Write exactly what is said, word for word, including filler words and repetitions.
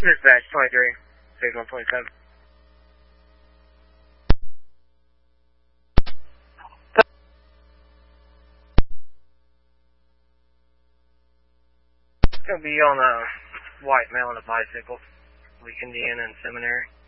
Dispatch twenty-three, six one twenty-seven. It's gonna be on a white male on a bicycle, Lake Indiana and Seminary.